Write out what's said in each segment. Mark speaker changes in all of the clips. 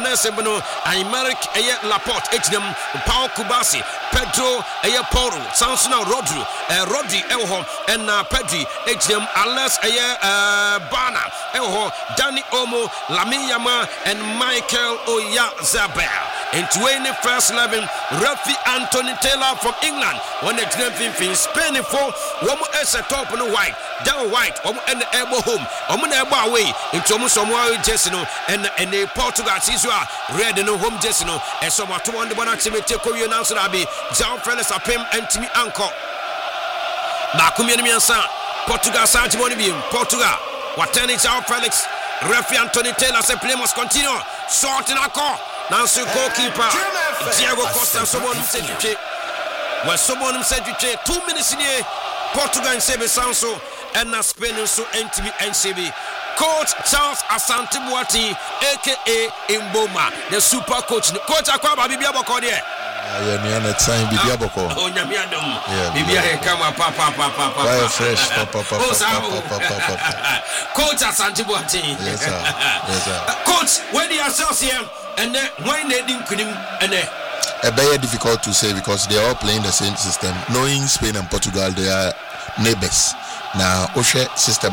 Speaker 1: Nasembono, Aymeric Laporte, Etienne, Paul Kubasi, Pedro Poro, Sansona Rodri Elho, and Pedri, Etienne, Alex Bana, Elho, Danny Omo, Lamiyama, and Michael Oyarzabal. Into any first 11, Rafi Anthony Taylor from England. When the team Spain for one as a top on the white, down white, and the elbow home, on the elbow away, into Somoa Jessino, and the Portugal Cisua, red and home Jessino, and some are 201 activity, Korean answer, Abi, John Felix Apem, and Timmy Anko. Nakumiansa, Portugal Santimonibium, Portugal, what ten is our Felix, Rafi Anthony Taylor, say play must continue, short in our call. Nancy goalkeeper Diego Costa, someone said you well, someone said you 2 minutes in here. Portugal and Sebe Sanso and Spain so NTV NCB. Coach Charles Asante Boati, aka Mboma, the super coach. Coach Akwaba Bibia Boko there.
Speaker 2: Yeah, time Bibia Boko.
Speaker 1: Oh, Nyamiadum. Bibia Kama Papa.
Speaker 2: Fire fresh, Papa.
Speaker 1: Coach Asante Boati.
Speaker 2: Yes, sir.
Speaker 1: Coach, when the associate. And then when they didn't and
Speaker 2: very difficult to say because they are all playing the same system. Knowing Spain and Portugal, they are neighbors. Now, Oshe system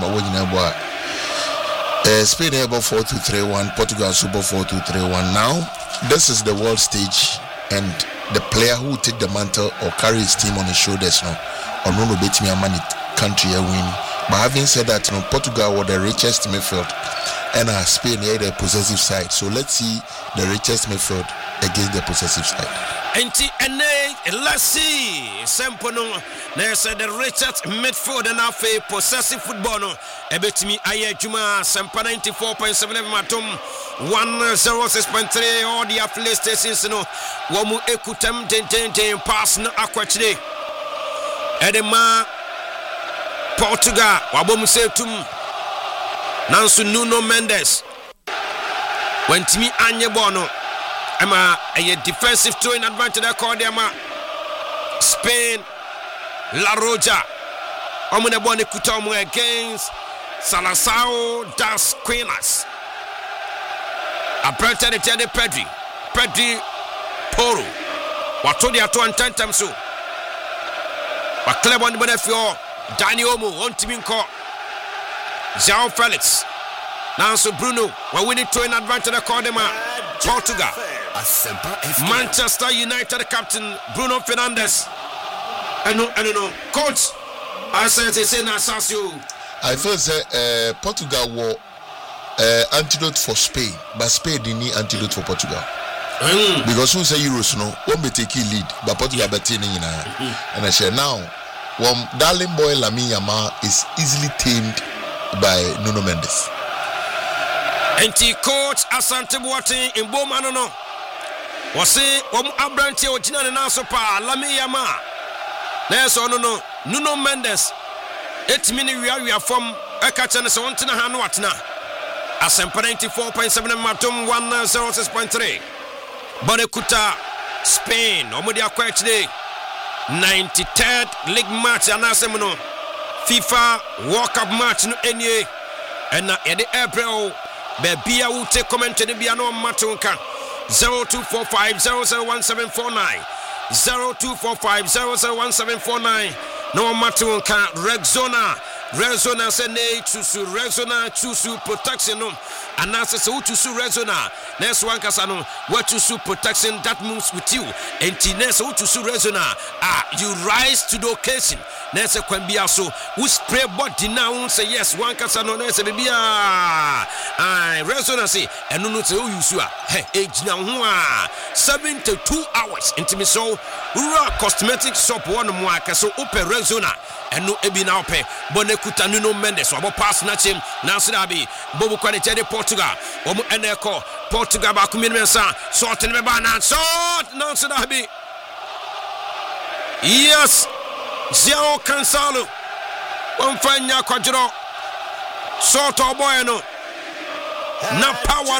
Speaker 2: Spain able 4-2-3-1, Portugal Super 4-2-3-1. Now, this is the world stage, and the player who will take the mantle or carry his team on his shoulders now, or no bet me a money country win. But having said that, Portugal were the richest midfield. And Spain had a possessive side. So let's see the richest midfield against the possessive side.
Speaker 1: Let's see. Sempono, there's the richest midfield and half a possessive football. No, a bit me Aye Juma, Sempa 94.7 Matum 106.3 all the affiliate stations. No, Wamu Ekutem, Den, pass no aquachide. Edema Portugal, Wabom Setum. Nansu Nuno Mendes when Timmy Anye Bono Emma a defensive throwing advantage called Emma Spain La Roja Omune Boni Kutomo against Salazar das Quinas. Apprentice the Pedri Poro Watodi ato antantam so Wa Clebon Benefio Dani Omo on Timmy Nko João Felix. Now so Bruno, we're winning to an advantage called them Portugal. Manchester United captain Bruno Fernandes. I don't know. Coach, I said they say Nasasio.
Speaker 2: I feel say Portugal were antidote for Spain, but Spain didn't need antidote for Portugal. Because who say Euros no, won't be taking lead, but Portugal betting and I say now, darling boy Lamine Yamal is easily tamed by Nuno Mendes.
Speaker 1: Coach Asante Boateng in Boma no. Was say Abrante Ojina na so pa Lamine Yamal. Neso no Nuno Mendes. 8 minutes we are from Ekacha so ontina hanu atna. Asempa 94.7 Matum 106.3. Bonekuta Spain omodi akwa today. 93rd league match anasemuno. FIFA World Cup match no enye and na yede April baby a wo take comment ne bia no matonka 0245001749 0245001749 no matonka Rexona say ne to Rexona to protection no and answer so to Rexona next one kasa no what to protection that moves with you and next so to Rexona you rise to the occasion next can be also who spray body now say yes one kasa no next baby Rexona say and no say you use hey age now 72 hours into me so raw cosmetic shop one more kasa open Rexona and no ebi now pay Bonekuta Nuno Mendes wabo pass na chim na so da bi bobu kwani tede Portugal omo eneko Portugal ba ku mensa short ne ba na short na so da bi yes João Cancelo one fanya kwadro short boy no na power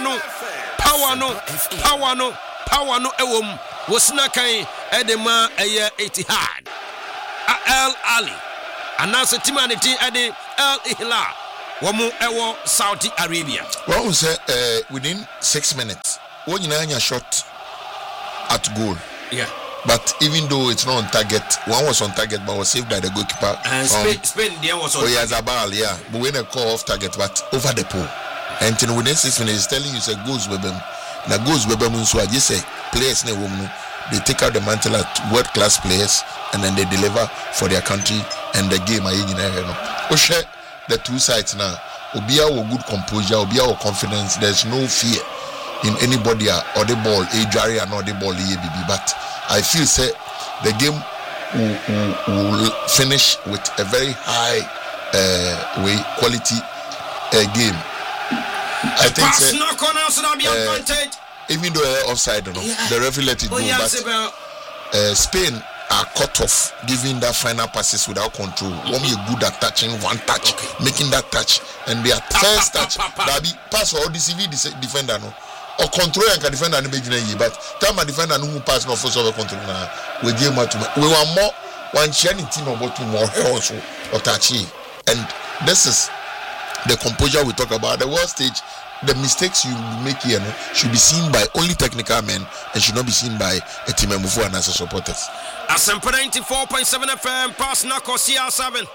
Speaker 1: no ewom wosna kan edema eye Etihad Al Ali Anasa Timanity Adi Al Ihla Wamu Ewo Saudi Arabia.
Speaker 2: Well, we say within 6 minutes, when you know shot at goal.
Speaker 1: Yeah.
Speaker 2: But even though it's not on target, one was on target but was saved by the goalkeeper.
Speaker 1: And Spain there was on
Speaker 2: target. Zabal, yeah. But when a call off target, but over the pole. And then within 6 minutes, telling you say goes with them. Now goes with them, so I just say players in woman. They take out the mantle at world-class players and then they deliver for their country and the game. We share the two sides now. Obia with good composure, Obia with confidence. There's no fear in anybody or the ball, Adrian or the ball, but I feel say the game will finish with a very high quality game. I think even though they're offside, the referee let it go. But Spain are cut off giving that final passes without control. One you good at touching one touch, making that touch, and their first touch that be pass for all the CV defender or control and can defend and make it. But time a defender who pass no force over control now. We give much. We want more one sharing team about two more also or touchy. And this is the composure we talk about. The world stage, the mistakes you make here should be seen by only technical men and should not be seen by a team of and as supporters.
Speaker 1: Asempa 94.7 FM pass na Kosia 7.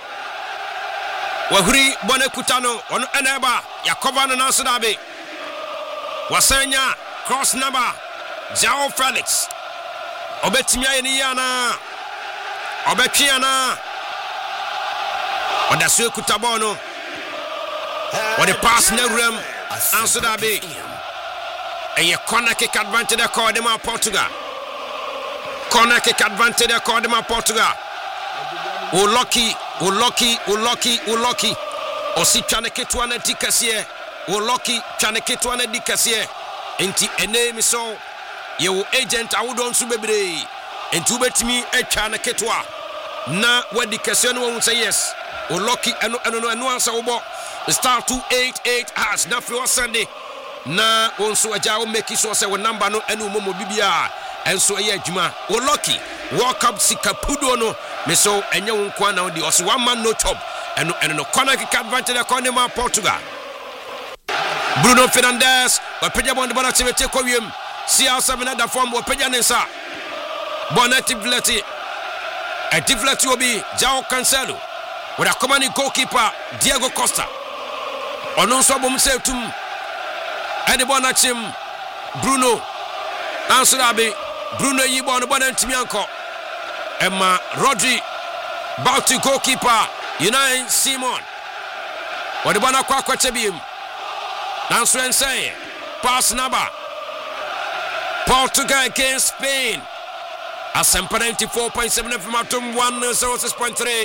Speaker 1: Wahuri Bone Kutano on Eneba Yakoba no Nasudabe. Wasenya cross number Jao Felix. Obetimia Yana. Obekiana. Odasue Kutabono. Or the pass Nerum Ansudabe. A corner kick advantage according to Portugal. Corner kick advantage according to Portugal. Uloki. Osi Chaneketwana Dikasie. Uloki Chaneketwana Dikasie. Enti enemy so. Your agent I would on Subebre. And to bet me a Chaneketwa. Na where Dikasie won't say yes. Uloki and no answer about. Star 288 has na for Sunday. Na onso aja make so say number no enu momo bibia enso eye adwuma wo lucky walk up sikapudo no me so enye wonko na odi oso one man no chop eno no corner kick advantage the corner man Portugal. Bruno Fernandes wa peja bond bana chimete ko wiem CR7 na da form wa peja nensa Bonati Vleti a Vleti obi Jao Cancelo with a commanding goalkeeper Diego Costa. Onon so bom se tum ene bona chim Bruno Ansurabe Bruno yibo no bona ntimi anko Emma Rodri Bauti goalkeeper Unai Simon wode bona kwa kwatebiem Nanso ense pass number Portugal against Spain Asempa 94.7 FM atom 106.3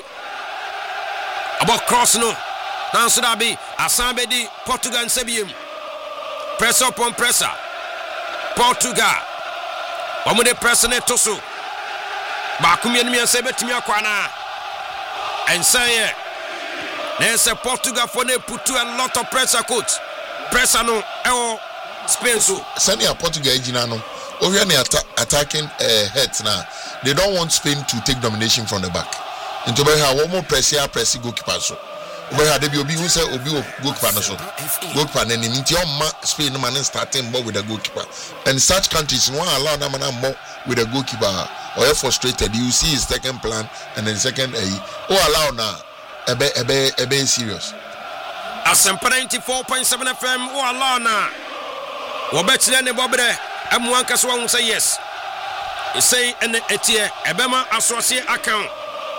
Speaker 1: about cross no Nanso dabi Asambedi Portugal and Sebiem press up on presser Portugal Wamude press ne toso Bakumi enemy and sebetimi akwana and say there's a Portugal for ne put a lot of pressure coach pressure no Spain so
Speaker 2: send your Portugal no over attacking heads now they don't want Spain to take domination from the back into be ha one more press goalkeeper so we had the obi who say obi goalkeeper no so goalkeeper na nim nti o ma Spain man starting ball with the goalkeeper and such countries no allow them more with the goalkeeper or frustrated you see his second plan and then second allow now ebe serious
Speaker 1: Asempa 94.7 FM o allow na wo betile ne bobre amwanka so won say yes e say ene etie ebema asose account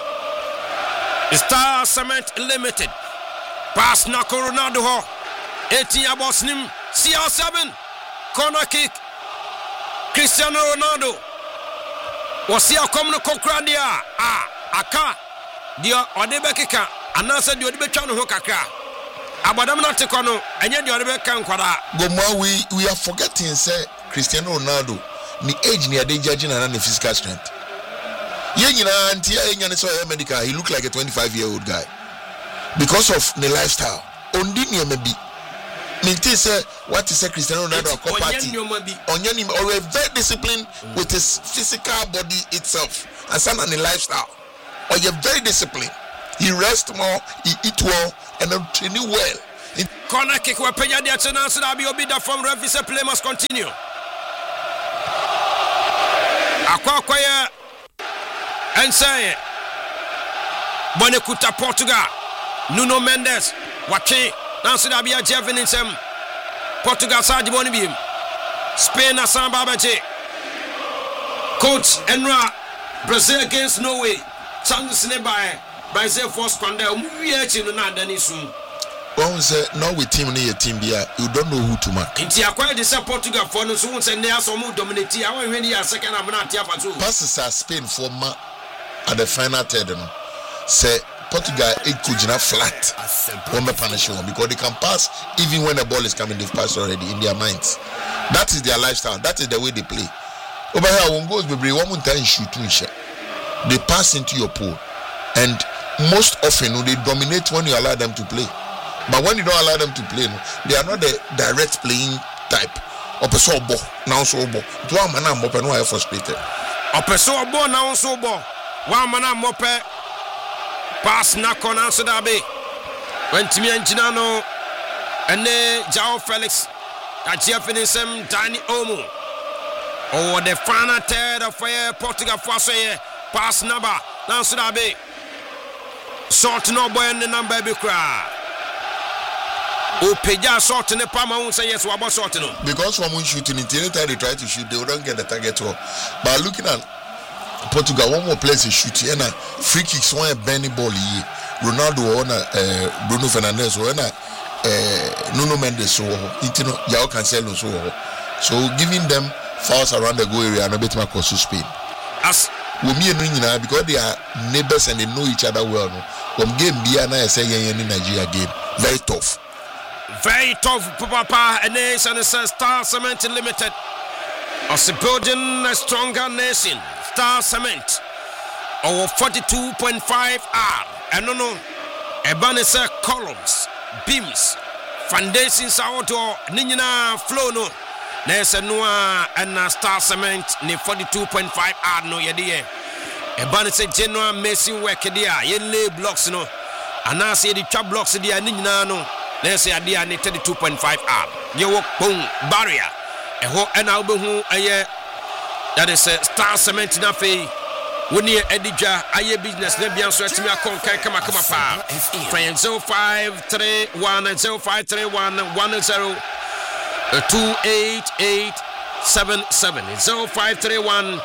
Speaker 1: Star Cement Limited pass na Ronaldo ho 18 abos nim CR7 corner kick Cristiano Ronaldo wasi akom no kokrandia aka dia odebekeka anasa dia odebetwa no ho kakra abadam na tekono enye dia odebeka nkwara
Speaker 2: gomwa we are forgetting say Cristiano Ronaldo ni age ni ade judging and the physical strength Yenyina antia enya so medical he look like a 25-year-old guy because of the lifestyle ondi niema bi minti say what is Cristiano Ronaldo a party onyanim or very disciplined with his physical body itself and some and the lifestyle or you're very disciplined he rest more he eat well and then train well
Speaker 1: Corner kick where Peña de Achena, so that be obida from referee say play must continue. Akwakwaya and say Bonekuta Portugal. Nuno Mendes. Wake. Now so that be a Jeff in him. Portugal Saji Bonibim. Spain Asan Babaji. Coach Enra. Brazil against Norway. Chances nearby. Brazil force Condell. We actually not done soon.
Speaker 2: One say now with team near team here, you don't know who to mark.
Speaker 1: It's acquired this Portugal for no soon and they are some more dominating. I want really a second I'm not here for two.
Speaker 2: Passes are Spain for at the final third. Say Portugal it could not flat. One punish one because they can pass even when the ball is coming, they've passed already in their minds. That is their lifestyle, that is the way they play. Over here one goes baby, one more time shoot to share. They pass into your pool and most often they dominate when you allow them to play. But when you don't allow them to play, they are not the direct playing type. Opesobo, now so bo. To a man am open no frustrated.
Speaker 1: Opesobo now so bo. One man am open. Pass na kona so da be. When Timi Anginano and João Felix at Jefferson Danny Olmo. Oh, the final third of Portugal for say pass number now so da be. Short no boy in the number be cry. Opeja shot in the palm, I won't say yes, what about shot?
Speaker 2: Because when we shooting it, anytime they try to shoot, they don't get the target. But looking at Portugal, one more place is shooting, and free kicks, one Benny ball here. Ronaldo or Bruno Fernandes or Nuno Mendes, so João Cancelo, so giving them fouls around the goal area and a bit more close to Spain. As we mean because they are neighbors and they know each other well. From game Biana, I say, in Nigeria game, very tough.
Speaker 1: Very tough, Papa, and nation is Star Cement Limited. Also building a stronger nation, Star Cement. Our 42.5 R. And no, Ebenezer columns, beams, foundations outdoor, Nina flow no. Nessa Noah and Star Cement, ne 42.5 R no yedie. Ebenezer general mason work there, ye lay blocks no. And I say the trap blocks there, Nina no. Let's say I did 32.5 R. You walk boom barrier. A whole and I'll be who a year that is a Star Cement in a fee. When you Edija, I business, let me answer to me. I come up. Friend 0531 0531 10 28877 0531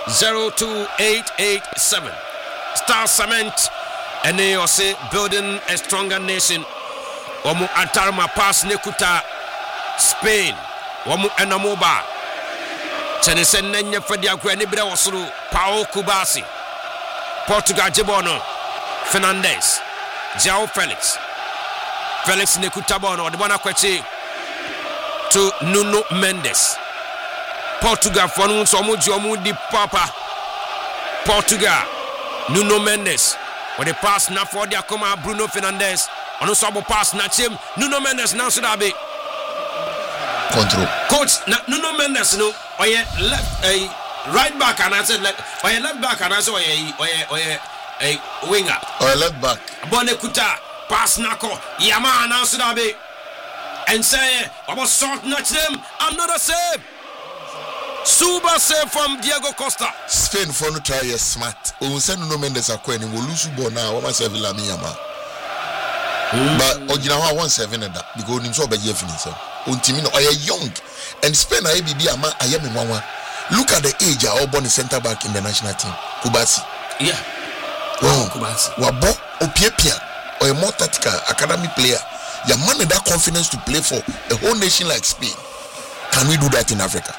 Speaker 1: 02887 Star Cement and they are say building a stronger nation. Wamu Antarma pass Nekuta Spain. Wamu Enamoba. Tenesen Nenya Fedia Granibra Wasuru. Paulo Kubasi. Portugal Jibono. Fernandes. João Felix. Felix Nekuta Bono. The Bonakwechi to Nuno Mendes. Portugal for Nunsomu Jomu di Papa. Portugal. Nuno Mendes. When they pass now for the Akoma Bruno Fernandes. On a sub pass, Nachim, Nuno Mendes, now should I be
Speaker 2: control.
Speaker 1: Coach, Nuno Mendes, no, or left a right back, and I said, or a left back, and I saw a winger,
Speaker 2: or a left back.
Speaker 1: Bonekuta, pass Nako, Yama, now should I be and say, about short, notch them, another save. Super save from Diego Costa.
Speaker 2: Spain for no try smart. We send Nuno Mendes a coin, we lose now, what say Villamiyama. But Ojinawa 17 that because him so be finish. Untimino are young and Spain are be ama ayem nwanwa. Look at the age of born center back in the national team. Kubasi.
Speaker 1: Yeah.
Speaker 2: Oh, Kubasi. Wabo opiepia or a more tactical academy player. Your man with that confidence to play for a whole nation like Spain. Can we do that in Africa?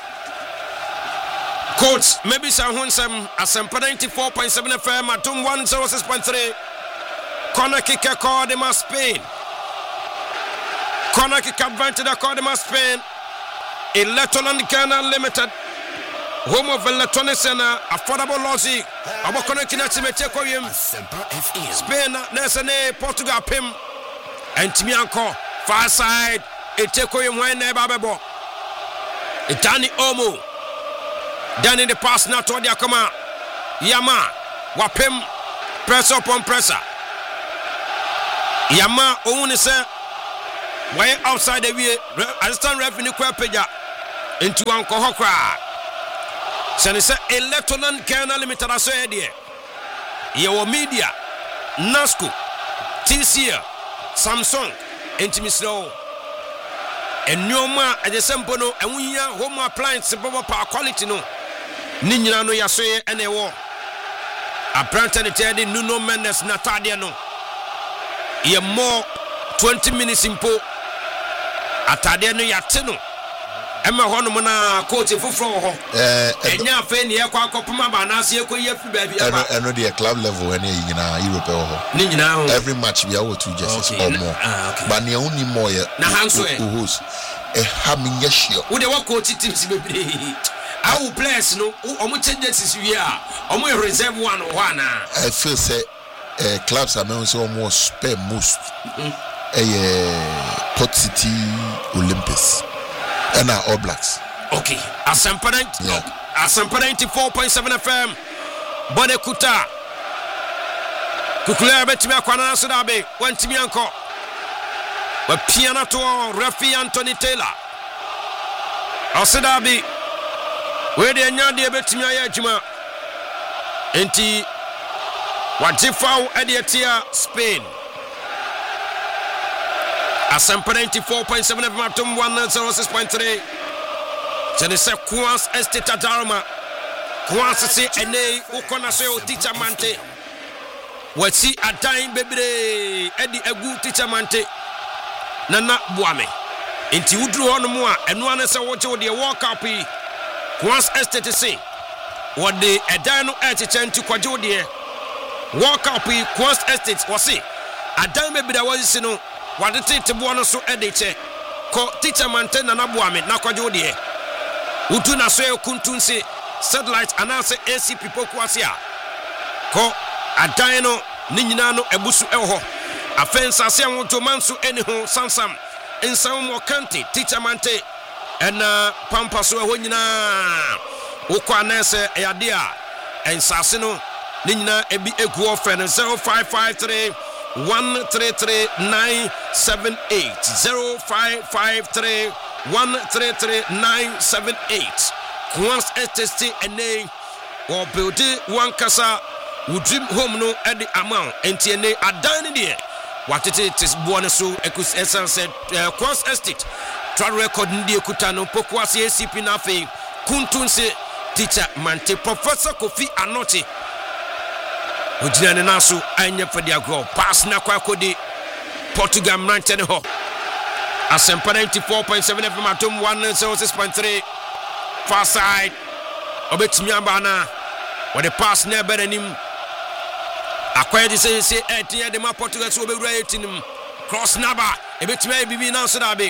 Speaker 1: Coach, maybe some 94.7 FM at 106.3. Corner kick called him as Spain. Corner kick advantage called him as Spain. Electroland Ghana Limited. Home of electronics and affordable logic. Our connecting at Spain, there's a Portugal Pim. And Timianco, far side. It take him when they babebo. Danny Olmo. Danny the pass now to the Akoma. Yama. Wapim. Press upon presser. Yama only say why outside the way assistant ref ni kwa pagya into anko hokra sene se electoral Ghana limited aso e de ye media Nasco TCL Samsung intimislo enyoma ajesempo no enwunya home appliance bobo pa quality no ni nyina no yasoye ene wo apranta ne tede Nuno Mendes Natadia no ye more 20 minutes impo atade no yate no ema ho no na coach foforo ho enya afa ni ekwa akopoma ba na ase ekoyi afi ba bi
Speaker 2: eno the club level ene nyina Europe ho
Speaker 1: ni nyina ho
Speaker 2: every match we are two just or more but ne only more
Speaker 1: na hanso
Speaker 2: who's ha minya shio
Speaker 1: wo de wo coach teams bebre awu players no omo changes wi a omo reserve one ho ana
Speaker 2: I feel say clubs are men so more spare most Port City Olympics and All Blacks.
Speaker 1: Okay, Asamparent 94.7 FM. Bonekuta Kukula betimi akwana so dabe wantimi anko wa piano to Rafi Anthony Taylor Osadabi we de nya de betimi aye adwuma enti wajifaw ediatia Spain Asamparent 94.7 FM atom 106.3 Jene se Quans Estate Adarma Quans se ene ukona so teacher mante wati adan bebre edi egu teacher mante nana boame enti wudru hono mu a eno ane se woche wo de walk up Quans Estate se wo de edan no echeche nti kwaje wo de walk up Quans Estate wo se adan bebre wo si no wade tete bo no so edeche ko teacher mante nana boame na kwaje wo de utu na so ekuntunse satellite anase ACP poku asia ko adan no ni nyina no ebusu eho afensa se wonto manso eni ho sansam ensam mo kanti teacher mante ena pampa so eho nyina ukwa anase eyade a ensase no ni nyina ebi egu ofe no 0553 133-978 0553 133-978 Quans STC ene or build one kasa would dream home no at the amount enti ene adan de what it is born so ekus essence said Quans Estate track record ndi ekuta no pokuase ACP na fe kuntunse teacher mante Professor Kofi Anoche Ujina nasu anya for their goal pass na kwa kodi Portugal mrante ne ho Asempa 94.7 FM atom 106.3 far side obetimi abana with the pass na berenim akwadi say etia de ma Portugal so obewura etinim cross naba ebetimi bibi na so da be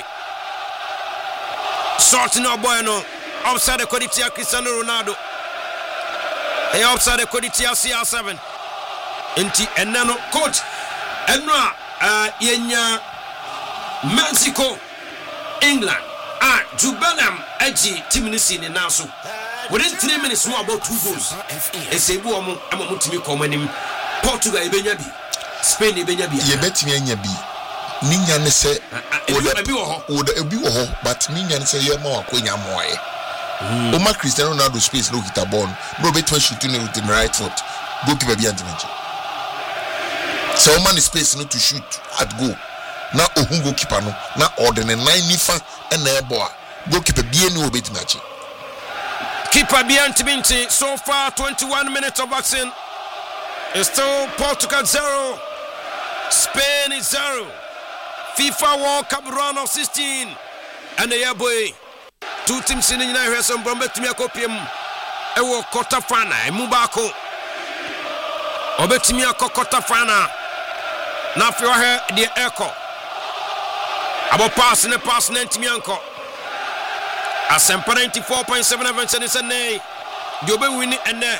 Speaker 1: short no boy no offside the quality Cristiano Ronaldo offside the quality CR7 enti enano coach enra yenya Mexico England Jubenham Eji team ni si ni naso within 3 minutes more about 2 goals esebu omo amomutimi komanim Portugal ebenya bi Spain ebenya bi
Speaker 2: ye betimi anya bi ninya ne se
Speaker 1: ebi
Speaker 2: wo ho but ninya ne se ye ma wakonya moye Oma Cristiano Ronaldo space no hit a ball no betwe shooting with the right foot goalkeeper bi antimenche so Oma ni space no to shoot at goal na ohun goalkeeper no na ordene 9 nifa na ebo a goalkeeper bie ni obetimi achi
Speaker 1: keeper bie antimenche so far 21 minutes of action. It's still Portugal 0 Spain is 0 FIFA World Cup round of 16 and the boy two teams in the United States betimi akopiem ewo quarter final emubako obetimi akokota final na fi wa he the echo abo pass na ntimi anko Asempa 94.7 events and say the obe win ene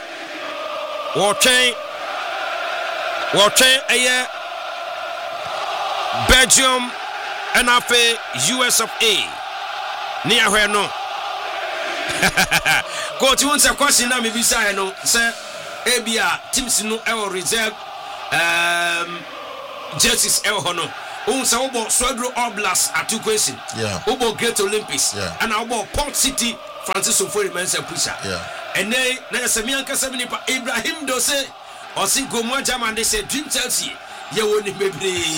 Speaker 1: Watching a Belgium and after US of A. Near where no. Coach wants a question now, maybe say no, sir. Abia teams no ever reserve jerseys ever no. Obo Swedro Oblast at 2 questions.
Speaker 2: Yeah.
Speaker 1: Obo Great Olympics.
Speaker 2: Yeah.
Speaker 1: And Obo Port City, Francis Ofori Mensa Pusha.
Speaker 2: Yeah.
Speaker 1: And they Samianka Saminipa Ibrahim Dose or Sinko Mojaman, they say Dream Chelsea. You won't be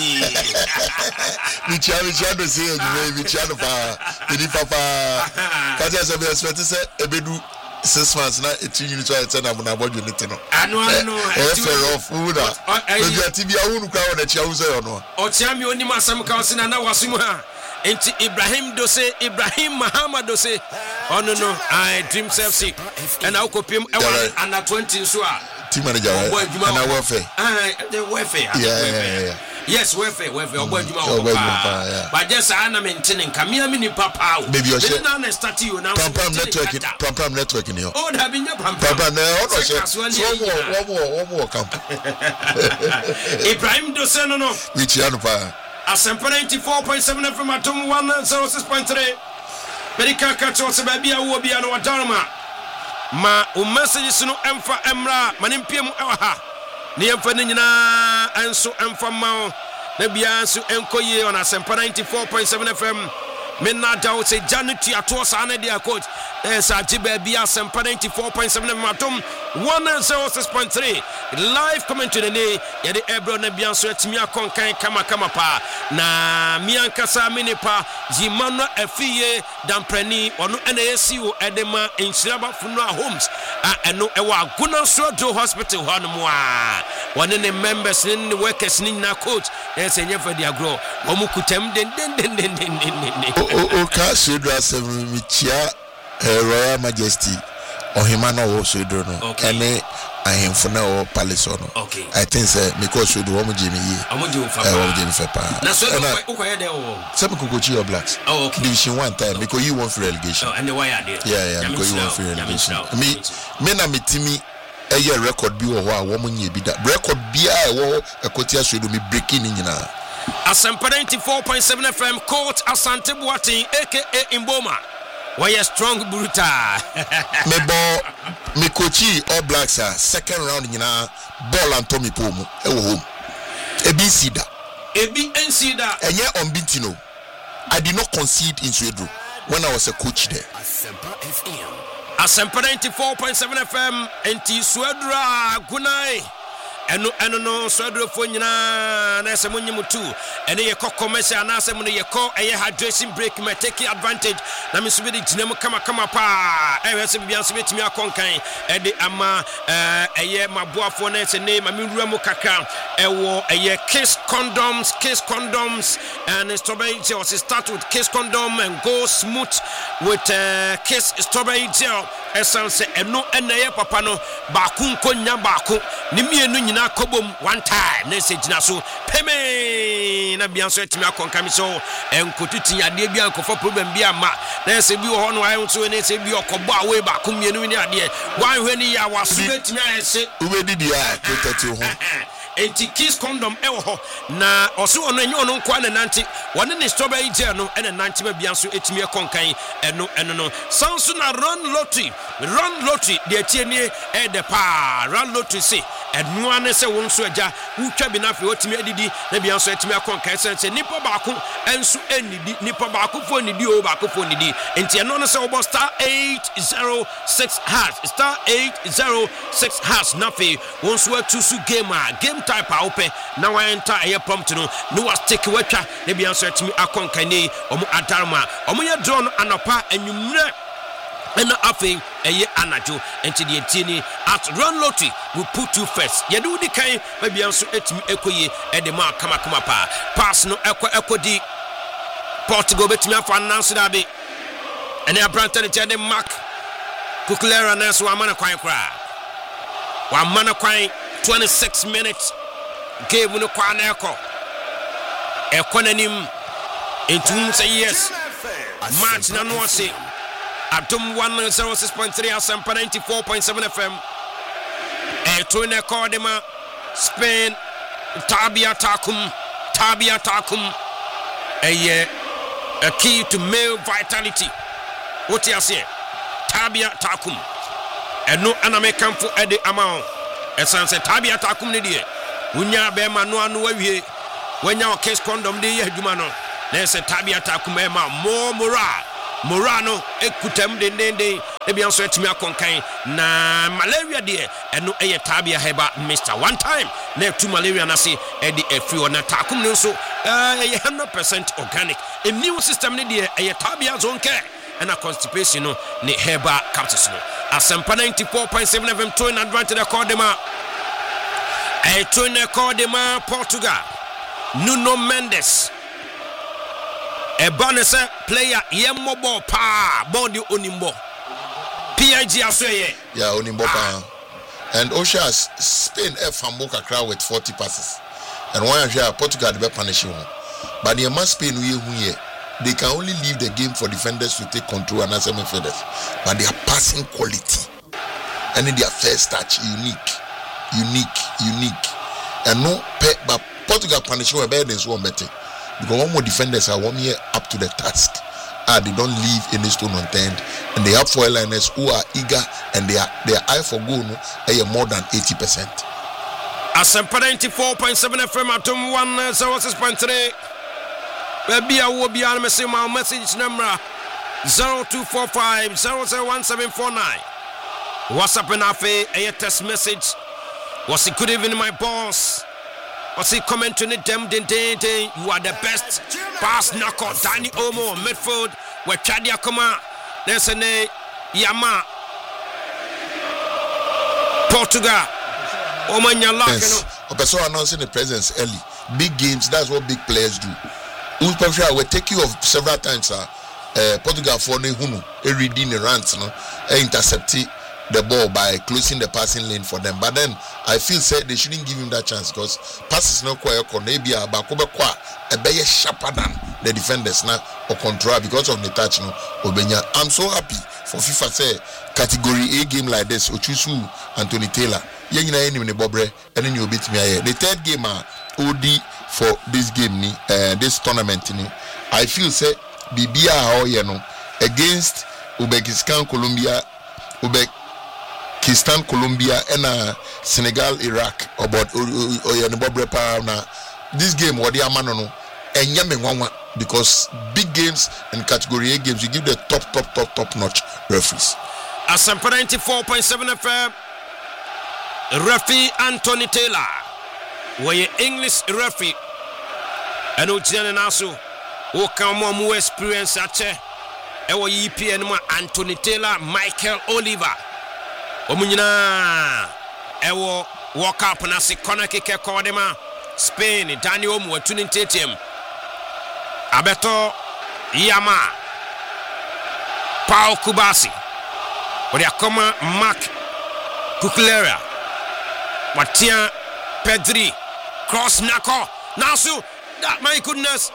Speaker 2: Michano say, Michano, Papa, Kajas of the sweater said, Ebedu. 6 months now, 18 units. I said, I'm about you.
Speaker 1: I know.
Speaker 2: Maybe a TV, I won't crowd at Chauza or no.
Speaker 1: Or Chami Onima Sam Cousin and Nawasuma. Into Ibrahim Dose, Ibrahim Muhammad Dose. Oh no, I dream self sick. And I'll copy him and at 20 Sua. Team manager, and I welfare. The welfare. Yeah. Yes, welfare. But just I'm maintaining Camilla Mini Papa. Baby, you're start you now. Pam networking here. Oh, having your pam. One more camp. Ibrahim Doseno, which Yanpa. A 94.7 from Atom 106.3. Medical Catchos, baby, I will be an Wadarma. Ma message no emfa emra manimpiam ewaha ne emfa nyina enso emfa ma na bia enso enkoye on Asempa 94.7 FM menna dawo se January ato sa na dia coach sa jiba bia Asempa 94.7 FM atom 106.3 live commentary ne ya de ebro na bia enso atimi akonkan kama pa na miankasa minipa jimano afiye damprani ono na yesiwo edema inshiraba funeral homes eno ewa Aguna Swedro hospital hono a one ne members ne workers ni na coach enye for dia grow omu kutem den
Speaker 2: ka Swedro asemichia Royal Majesty ohimana wo Swedro no ene ahemfo na wo palace no I think say because Swedro wo mujimi yi wo mujimi fe pa
Speaker 1: na Swedro ukoye de wo
Speaker 2: some Kokochi or Blacks division 1 time because you want for relegation
Speaker 1: and why are they
Speaker 2: yeah because you want for relegation me na metimi eye record bi wo ho a wo munye bi da record bi a wo ekotia Swedro mi breaking nyina
Speaker 1: Asempa 94.7 FM coach Asante Boateng aka Imboma. Why a strong bruta?
Speaker 2: Me coachi All Blacks second round nyina ball and Tommy Pomu e wo home. Ebi nsida. Enye unbeaten. I did not concede in Swedro when I was a coach there.
Speaker 1: Asempa 94.7 FM enti Swedro Gunai. Eno no Swedro fo nyina na se monyimu tu ene ye commercial na se mo ye ko eye hydration break me take advantage na me so be dinam kama pa e we se bia so betimi akonkan e de ama eye maboafo na se ne ma me wura mu kakra e wo eye Kiss condoms and strawberry gel. Start with Kiss condom and go smooth with Kiss strawberry gel essence eno ene papa no ba ku nkonya ba ku ni mienu na kobom one time na se gina so peme na bia so etimi akonka so enkotuti ade bia ankofo problem bia ma na se bi ho no ayo so na se bi okobo awe ba ku mienu ni ade wan hwe ni ya waso betimi ayese
Speaker 2: ubedidi a kotati ho
Speaker 1: enti Kiss condom ewo ho na oso ono enye ono nkwa na nanti wone ne strawberry gel no ene nanti ba bia so etimi akonkan eno no sanso na run lottery de tienie e de pa run lottery se enu ane se won so agya wutwa bi na fe otimi adidi na bia so etimi akonkan se nipa baako enso enidi nipa baako fo nidi o baako fo nidi enti eno no se obo star 806 hash na fe won so atusu game type a open na wa enter aye prompt no was take watwa na bia so etimi akonkan ni omo adarma omo ye drone anopa anwumre and afei eye anajo enti de tieni at run lottery we put you first ye do di kan ma bia so etimi ekoye e de ma kama pa pass no ekodi Portugal betimi afa announce da be ene abrantan de mark Kukulera na so amana kwan kra wa amana kwan 26 minutes game no kwan ekonanim entum say yes match na no say Atom 106.3 Asempa 94.7 FM. Etune Kodema Spain Tabia Takum. A key to male vitality. What you say? Tabia Takum. And no aname kamfu ede amount. Esanse Tabia Takum ne die. Unya be manu anu we when your case condom de Yajumano. There's a Tabia Takumema, more Morano, Ekutem de Ebian Swetimia Concain, na malaria dear, and no a Tabia Heba, Mr. One time, near to malaria nasi, Eddie a few on a Takum so 100% organic. Immune system, dear, a Tabia zone care, and a constipation, ne Heba Captain. A Sampa 94.7 FM, twin advantage Cordema. A twin Cordema, Portugal. Nuno Mendes. A bonus player, Yemobo Pa, Bondi Onimbo. PIG Asway.
Speaker 2: Yeah, Onimbo Pa. And Oshas, Spain F. Hamboka crowd with 40 passes. And one year, Portugal the punishing one. But the man Spain, they can only leave the game for defenders to take control and answer midfielders. But their passing quality and in their first touch, unique. And no pet, but Portugal punishing better than one better. Because one more defenders are 1 year up to the task. They don't leave any stone unturned, and they have four liners who are eager and their eye for goal more than 80%.
Speaker 1: Asempa 94.7 FM at 106.3. Baby, I will be on my message number 0245 001749. WhatsApp and Afe, a text message. Was it good evening, my boss? Was he commenting it? You are the best pass knocker. Danny Omo, midfield, where Chadia Koma, there's a Yama, Portugal. Omanya
Speaker 2: Yes. Also announcing the presence early. Big games, that's what big players do. Ulpafra will take you off several times. Portugal for Nehunu, reading the runs, intercepting the ball by closing the passing lane for them. But then I feel said they shouldn't give him that chance because passes not quite maybe a better sharper than the defenders now or control because of the touch no Obenya. I'm so happy for FIFA say category A game like this Ochusu Anthony Taylor. And then you beat me. The third game OD for this game this tournament I feel say BBA against Uzbekistan Colombia and Senegal Iraq about this game what they are man because big games and category A games you give the top notch referees.
Speaker 1: Asempa 94.7 FM. Referee Anthony Taylor, where English referee, and Ojian Nasu, who come more experience at our EPN Anthony Taylor, Michael Oliver, Omunina, Ewo walk up and as a corner kicker Cordema, Spain, Daniel Mo, tuning Tatium, Abeto Yama, Paul Kubasi, where they come Mark Cucurella. Watia Pedri cross Nako Nasu that my goodness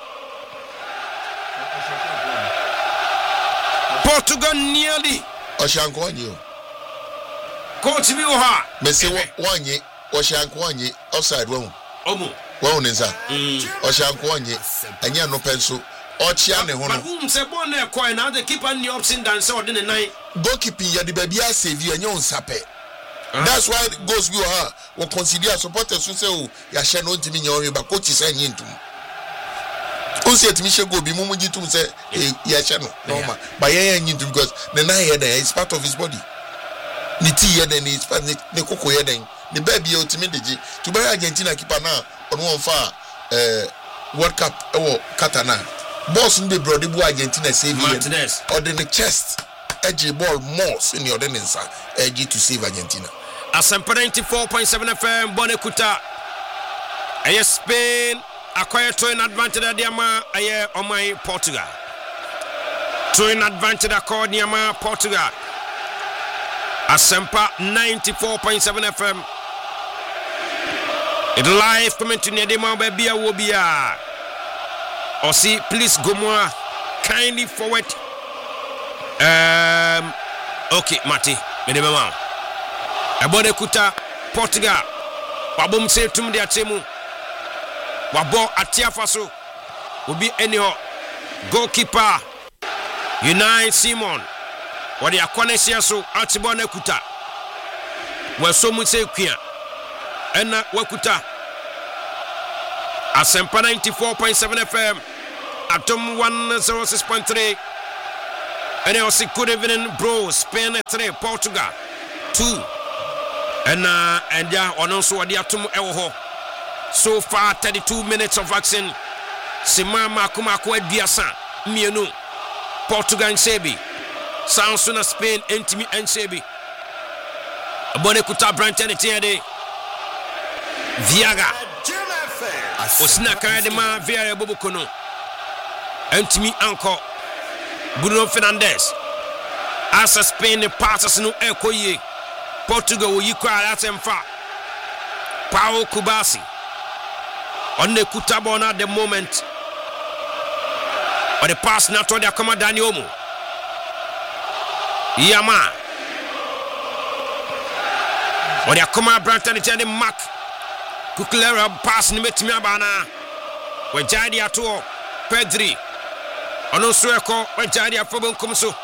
Speaker 1: Portugal nearly
Speaker 2: Oshankwanye
Speaker 1: Coach Viuha
Speaker 2: Messi Wanye Oshankwanye outside one
Speaker 1: Omu
Speaker 2: one is that Oshankwanye and ya no pencil Ochiane Hono
Speaker 1: se bonne coin now the keeper the option dance or the night
Speaker 2: goalkeeping ya the baby save you and you sape. That's why it goes you will consider supporters who say, oh, ya share no timi nyawe, but coach is saying to me. Who said to me, go be Mumuji to say, ya share no, normal. But yeah, because the night is part of his body. Niti yeden is part of the cocoa yeden. The baby ultimately to buy Argentina keeper now on one far World Cup or Katana. Boss in the brody Argentina save
Speaker 1: Martinez
Speaker 2: or the chest. Edgy ball more in your dense edgy to save Argentina.
Speaker 1: Asempa 94.7 FM Bonekuta. Aye Spain acquire twin advantage at Diama aye on my Portugal. Twin advantage accord Diama Portugal. Asempa 94.7 FM. It live coming to Nedima Babia Wobia. Osi please go more kindly forward. Okay, Mati, Medema. Abonekuta, Portugal. Wabum say to me, the Atemu. Wabo Atiafaso will be anyhow. Goalkeeper Unai Simon. What the Aquanesia so Atibonekuta. Well, so much say Kia. And Wakuta. Asempa 94.7 FM. Atom 106.3. And also good evening, bro. Spain 3, Portugal 2. And also what the Atom Ewo. So far 32 minutes of action. Simama Kumako Diasa Mienu. Portugal and Sebi. Sansuna Spain Entimi and Sebi. Abonekuta Branton Etiade. Viaga. Osina Karadema Via Bobukono. Entimi Anko. Bruno Fernandes. Asa Spain passes no Ekoye. Portugal will you cry at Emfa. Paulo Kubasi. On the Kutabona at the moment. Or the pass not to the Akama Daniomo. Yama. Or the Akama Branton Etiade Mac. Kukulera pass Nimetimia Bana. Where Jadi Ato. Pedri. Onosueko Wajadi Afobon Kumso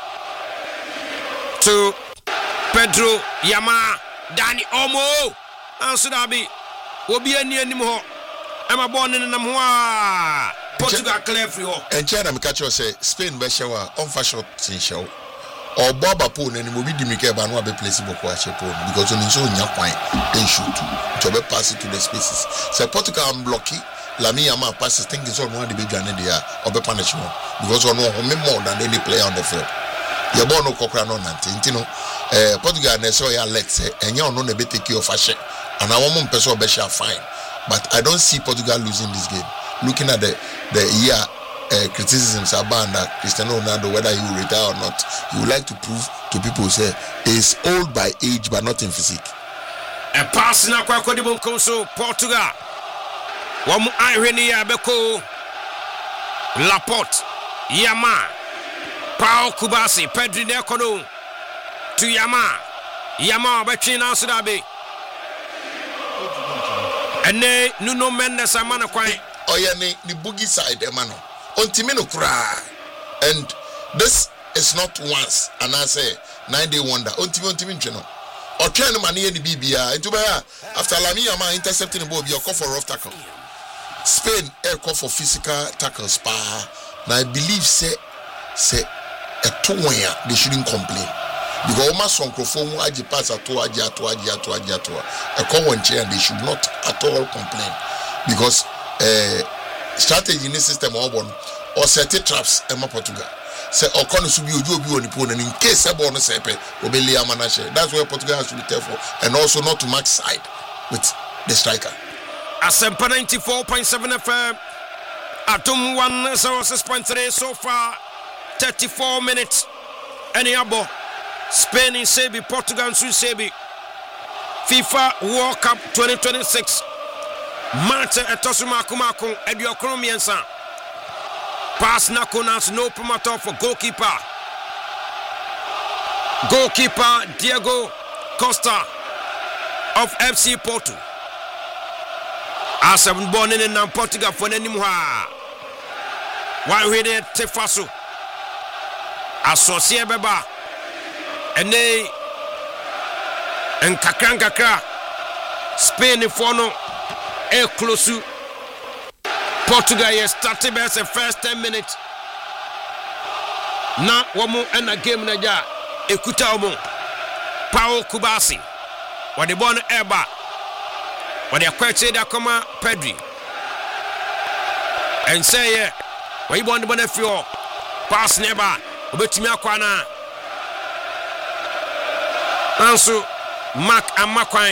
Speaker 1: to Pedro Yama Dani Omo Ansudabi Obi Animo Emma born in Namwa Portugal Clefrio
Speaker 2: and China Mikacho say Spain Beshawa on fashion show or Baba Poon and Mobi Dimika Banwa be placebo Quachapon because on his own Yakwine they shoot to be pass it to the spaces. So Portugal I'm blocky. Lami Yama passes things on one of the big Ganadia or be punishment because on more than any player on the field. You're born no Cochrane on Antino, Portugal, and so let's say, and you're not a bit take your fashion. And I want person Besha fine, but I don't see Portugal losing this game. Looking at the year criticisms about that Cristiano Ronaldo, whether he will retire or not, he would like to prove to people who say he's old by age but not in physique.
Speaker 1: A pass now, Quacodibon Conso, Portugal. One irony Beko Laporte Yama Pau Kubasi Pedri Nekono to Yama between Ansudabi and ne Nuno Mendes Amana Quine
Speaker 2: Oyane the boogie side Emano Ontimino cry and this is not once and I say 9-day wonder Ontimin or train money in the BBA into after Lamia intercepting the ball be a call for rough tackle. Spain air call for physical tackles now I believe say a 2 they shouldn't complain because almost some microphone aji pass at a call one chair they should not at all complain because strategy in the system or set traps Emma Portugal say or can be on the phone and in case a bonus Obelia Manashe that's where Portugal has to be careful and also not to match side with the striker.
Speaker 1: Asempa 94.7 FM. Atom 106.3 so far. 34 minutes. Any abo. Spain in Sebi, Portugal in Sebi. FIFA World Cup 2026. Marte etosuma kumakun ediokromiensa. Pass nakonas no promoter for goalkeeper. Goalkeeper Diego Costa of FC Porto. As I'm born in Portugal for any more. One way there, Tefaso. Associate Beba. And they and Kakra Spain for no air close. Portugal has started best the first 10 minutes. Now, one more and a game in a jar. Ekuta Omo. Paulo Kubasi. What the born Eba. When they question that come Pedri and say, "Why you want the benefit? Pass never, but to me akwana." Also, Mark and Makwai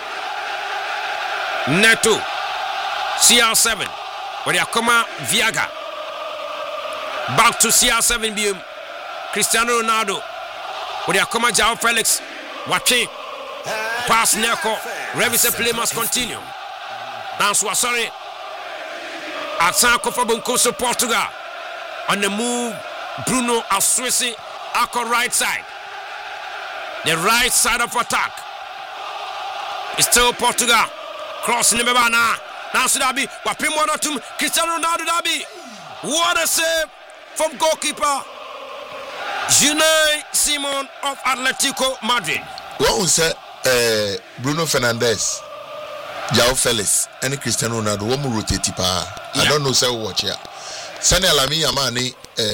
Speaker 1: Neto CR7 when they come Viaga back to CR7 BM Cristiano Ronaldo when they come João Felix watching. Pass Neko, Revis play must continue. Now, so sorry. At Sanko for Bunkoso, Portugal. On the move, Bruno Asuisi, Ako right side. The right side of attack. It's still Portugal. Crossing the Bebana. Now, so that be Wapim Wanatum, Cristiano Ronaldo Dabi. What a save from goalkeeper Unai Simon of Atletico Madrid.
Speaker 2: What was that? Bruno Fernandes João Felix and Cristiano Ronaldo womu rotate pa. I don't know say watch ya. Sani Alami Yamani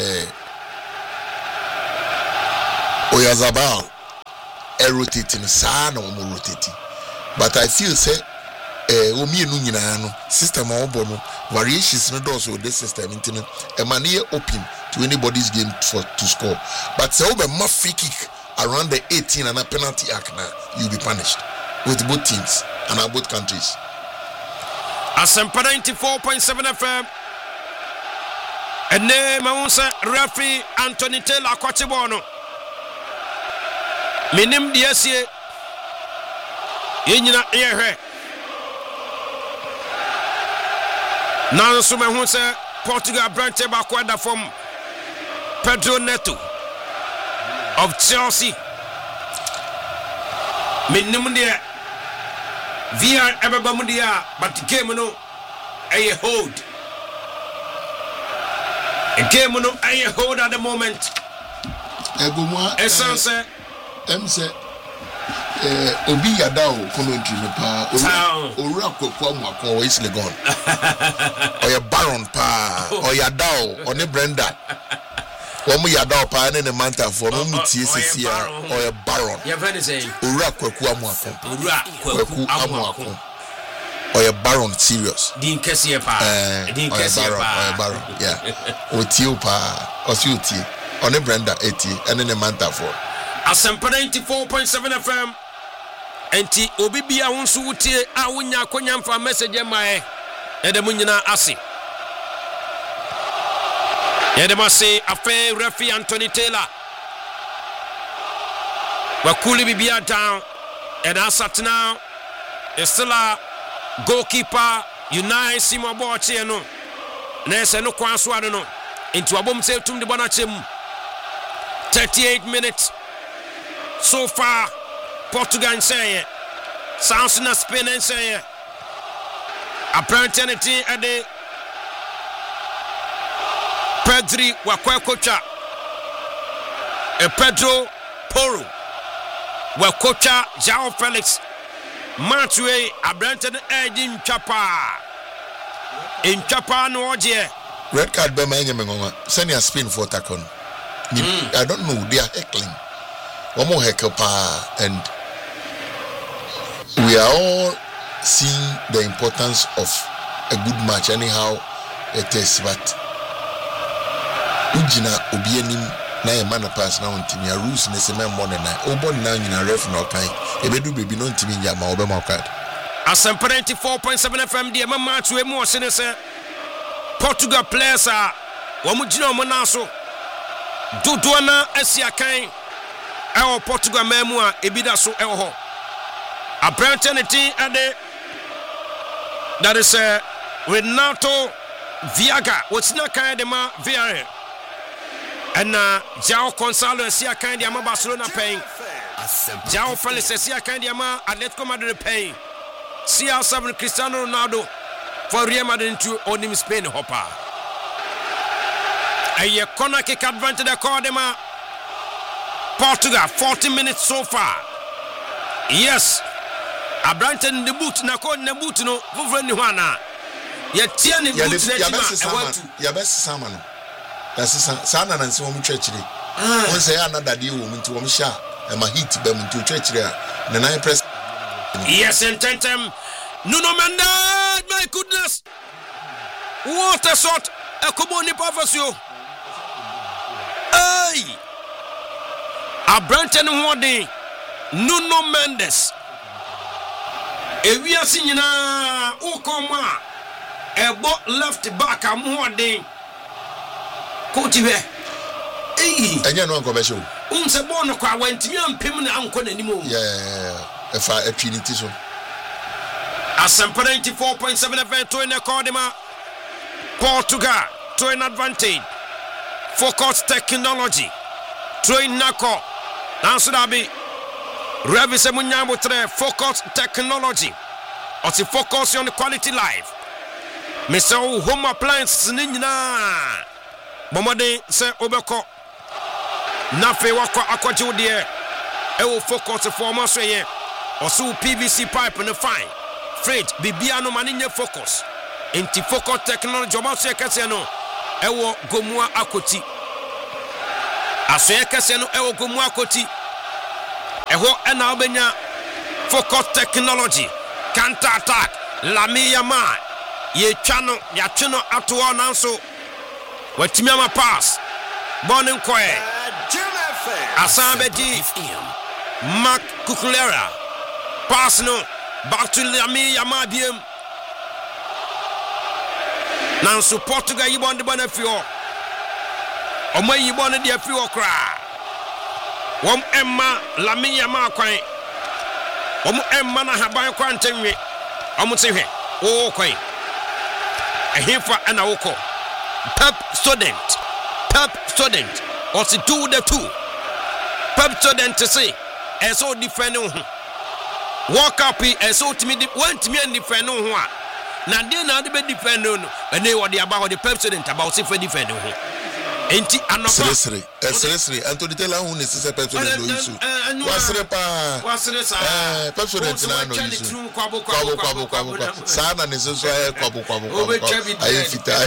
Speaker 2: Oyarzabal rotating sana womu rotating. But I feel say omi enu nyina no system obo no variations no do so this system intino e manie open to anybody's game to score. But say obe ma free kick around the 18 and a penalty arc now, you'll be punished with both teams and both countries.
Speaker 1: Asempa 94.7 FM. And then Maunsa referee Anthony Taylor Kwachebono. Minim DSA. Yina Ehe. Now, so Mahunsa Portugal branch backward from Pedro Neto of Chelsea. Minimum VR Ebabamudia, but the game no a hold. A game no a hold at the moment. Essence
Speaker 2: MC Obi Yadao commentary no pa Ora Kwakwa Mwako is gone. Or Baron pa or Yadao or ne Brenda. Omu Yadao pa ne manta for no mutie or a Baron.
Speaker 1: You have saying
Speaker 2: Ora Kwakwa Mwako. Or a Baron serious.
Speaker 1: Din Kessie pa. Din Kessie pa.
Speaker 2: Or Baron. Yeah. Otio pa. Osiuti. Or ne Brenda 80 and then a manta for.
Speaker 1: Asempa 94.7 FM. Enti obi bia wonso wutie a wonya akonya mfa message mae edem nyina ase edem ase afa referee Anthony Taylor wakuli bibia down and asat now is still a goalkeeper Unai Simon Boche no na ese no kwanso ade no enti wabom se tum de bona chem 38 minutes so far. Portugal say sounds in Spain and say apparently at the Pedri Wakwakocha Pedro Porro Wakocha João Felix Matue Abranton Edin Chapa in Chapa no oje
Speaker 2: red card be menga send your Spain for takon. I don't know, they are heckling. One more heckle pa and we are all seeing the importance of a good match anyhow it is, but ujina obienim na e man pass na ontimi a rules ne se memmo ne na obon na nyina ref na okan ebedu bebi no ontimi nya ma obema card.
Speaker 1: Asempa 94.7 FM de mama to emu o se se Portugal players a wo mu gina o na so dodo na asiakan e Portugal memu a ebida so e ho. Apparently, that is Renato Viaga. What's not kind of ma Villarreal and João Gonçalo Sia kind of Barcelona paying. João Felix Sia kind of Atletico Madrid paying. CR7 Cristiano Ronaldo for Real Madrid to own Spain hopper. A corner kick advantage the Cordema Portugal 40 minutes so far. Yes. Abranton the boot na ko na boot no fufure ni hwana ya tie ne boot na tima
Speaker 2: ya best sama no ya sana na nsi wo mu twachire won say another day wo mu nti wo mu sha e ma hit ba mu nti twachire a na 9 press.
Speaker 1: Yes, and tentem Nuno Mendes, my goodness, what a shot, a Koboni Pafasio. Hey, Abranton Wadi Nuno Mendes. We are seeing na Okoma a left back a more day. Cotive.
Speaker 2: And you know, commercial.
Speaker 1: Unsabono went to and Pimon Uncle anymore.
Speaker 2: Yeah, if I Trinity so.
Speaker 1: Asempa 94.7 FM to in the Cordema. Portugal to an advantage. Focus technology. Train Nako. Answer that be. Revise Munyambo 3 focus technology. Or to focus on the quality life. Mr. Home appliance Nina. Bomade say Obeko. Nafe wako akwaji udie. E will focus for more say. Or so PVC pipe in the fine. afraid bibia no maninye focus enti focus technology omaso ekese no ewo Gomua Akoti aso ekese no ewo Gomua Akoti eho ena obenya focus technology counter attack Lamine Yamal ye twano ya tweno ato nanso watimi ama pass Bonin Koye Asabedi Mark Cucurella pass no back to Lamine Yamal biem nanso Portugal yibon de bonafio omo yibon de afio kra wom emma Lamine Yamal kwan wom emma na haban kwan tenwe omo tehwe o kwan ehimfa ana woko Pep student or to do the two Pep student to say so defend walk up so to me want me and defend no one na dey na de be defend no and they what about the Pep student about say for defend no enti anopa
Speaker 2: seriously Anthony Taylor who is say Pep student no issue wasre sa Pep student na no issue kwabo sa na ne so kwabo ayi fita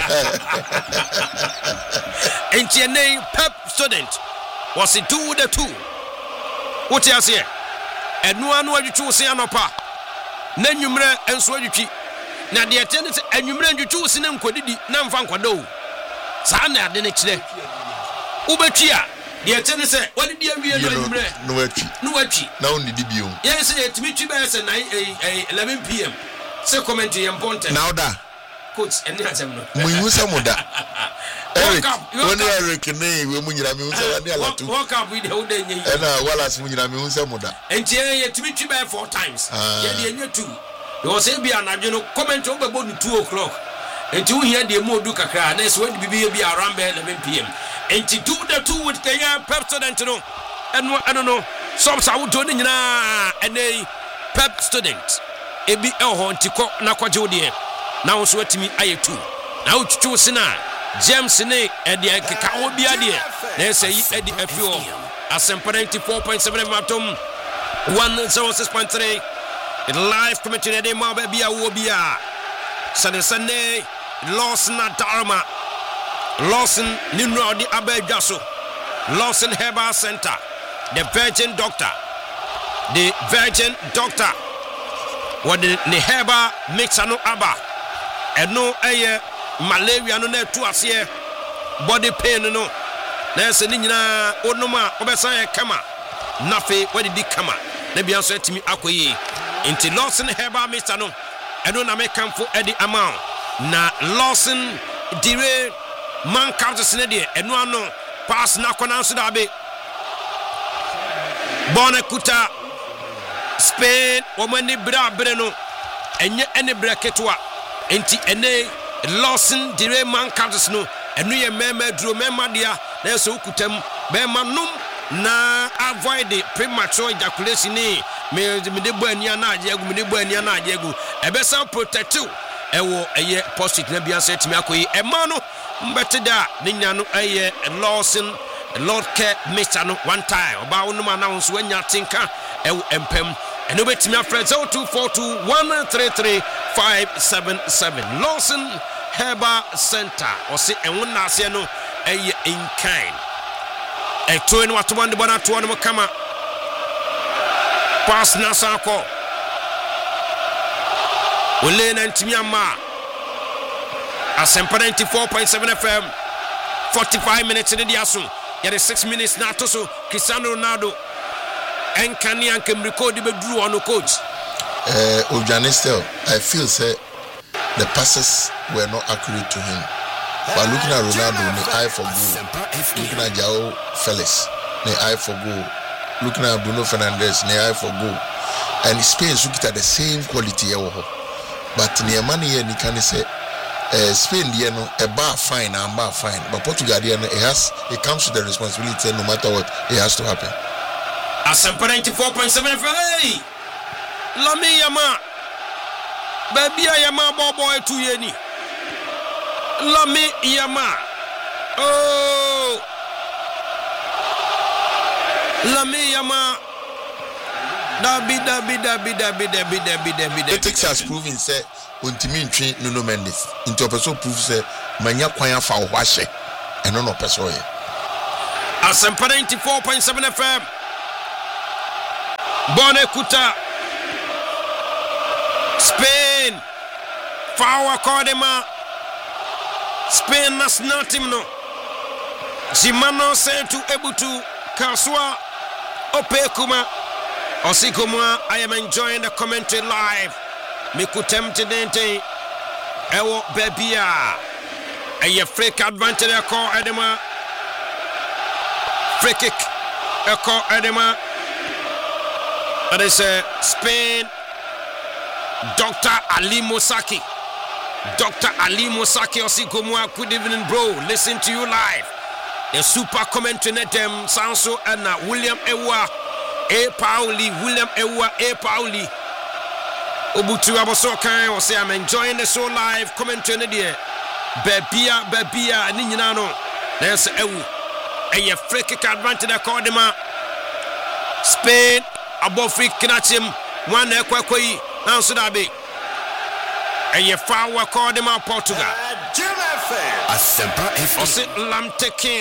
Speaker 1: enti ne Pep student was it do the two what you say enu anu adwutu se anopa na nwumre enso adwutwi na de etene se enwumre adwutu se na nkodidi na mfa nkwada o sa na ade ne kire ubetwi a de etene se wadi di awie no enwumre no watwi
Speaker 2: na onidi bio
Speaker 1: yes etimi twi be se 11 pm se comment yem ponte
Speaker 2: now da
Speaker 1: coach eni atem no
Speaker 2: muyu se muda Eric ne we munyira me unse wani alatu
Speaker 1: walk up with the old day
Speaker 2: na Wallace munyira me unse muda
Speaker 1: enti etimi twi be 4 times ye de enye 2 you say be anadwo no comment obebo no 2 o'clock enti wo hia de modu kakra na so wadi bibi be around 11 pm enti do the 2 with Kenya Pep student no eno no some sa wo do ni nyina ene Pep student ebi elho ntiko na kwaje wode na wo so atimi aye 2 na wo twutu sina James ne edi keka obi ade na say edi afio Asempare 4.7 matom 106.3 live commentary de ma ba bia wo bia Sunday Lawson Darma Lawson Nimro di Abedjaso Lawson Herbal Center the Virgin Doctor what the Herbal mix no aba eno eye malaria no na tu ase body pain no na se ni nyina onoma obesan ye kama nafe wadi di kama na bia so atimi akoyi inti Lawson Herbal mix no eno na me kamfo edi amount na Lawson dire man counts ne de eno ano pass na kona so da be Bonakuta Spain womani bra no enye ene bracketwa enti ene Lawson dire man counts no eno ye mema duro mema dia na so kutam mema num na avoid the premature ejaculation ni me de bo ania na ajegu ebesa protect ewo eye positive na bia setimi akoyi ema no mbete da ne nya no eye Lawson Lord care Mr. no one time oba wonum announce wanya tinka ewo empem eno betimi afre 0242133577 Lawson Herbal Center osi enwona ase no eye in kind eto eno atomande bona to no kama pass na sako ole na ntimi ama Asempare 4.7 FM 45 minutes in the asun yet 6 minutes na to so Cristiano Ronaldo enkani ankem record be duru on coach
Speaker 2: Ojanistel I feel say the passes were not accurate to him but looking at Ronaldo the eye for goal looking at Joao Felix the eye for goal looking at Bruno Fernandes the eye for goal and Spain look at the same quality but near money here you can say Spain there no a bar fine and bar fine but Portugal there it comes with the responsibility no matter what it has to happen.
Speaker 1: Asempare 4.7 hey Lamine Yamal baby Yamal boy to yeni Lamine Yamal oh Lamine Yamal
Speaker 2: Critics has proven say untimi ntwe Nuno Mendes into person prove say manya kwan fa wo hwahye eno no person ye
Speaker 1: Asempa 94.7 FM Bonekuta Spain Fawa Kodema Spain national team no Zimano said to Ebutu Kaswa Opekuma Osikuma. I am enjoying the commentary live. Mikutem Tidente Ewo Bebia a freak advantage a call Edema free kick a call Edema. That is Spain. Dr. Ali Mosaki Osigomwa. Good evening, bro. Listen to you live. The super commentary net them Sanso and William Ewa William Ewa Pauli Obutu Abosokan or say I'm enjoying the show live commentary there. Bebia Ninano. There's Ewu a free kick advantage a Kodema Spain above free Kinachim one Equakoi now Sudabi a Fawa Kodema Portugal Lamtekin